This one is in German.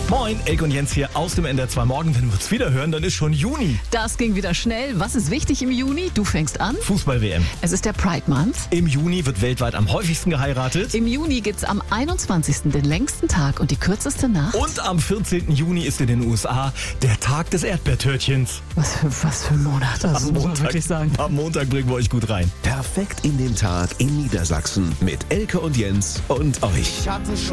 Moin, Elke und Jens hier aus dem NDR 2 Morgen. Wenn wir uns wieder hören, dann ist schon Juni. Das ging wieder schnell. Was ist wichtig im Juni? Du fängst an. Fußball-WM. Es ist der Pride Month. Im Juni wird weltweit am häufigsten geheiratet. Im Juni gibt's am 21. den längsten Tag und die kürzeste Nacht. Und am 14. Juni ist in den USA der Tag des Erdbeertörtchens. Was für ein Monat, das muss man wirklich sagen. Am Montag bringen wir euch gut rein. Perfekt in den Tag in Niedersachsen mit Elke und Jens und euch.